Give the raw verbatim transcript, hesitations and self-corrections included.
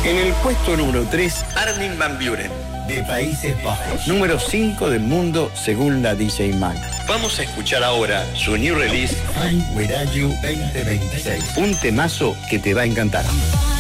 En el puesto número tres, Armin van Buuren, de Países Bajos. Número cinco del mundo según la D J Mag. Vamos a escuchar ahora su new release, Fine With You veinte veintiséis. Un temazo que te va a encantar.